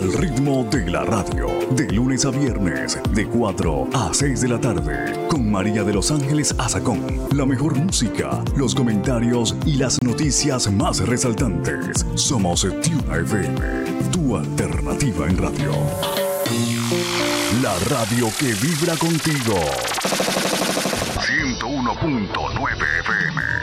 al ritmo de la radio, de lunes a viernes, de 4 a 6 de la tarde, con María de Los Ángeles Azacón. La mejor música, los comentarios y las noticias más resaltantes. Somos Tuna FM, tu alternativa en radio. La radio que vibra contigo. 101.9 FM.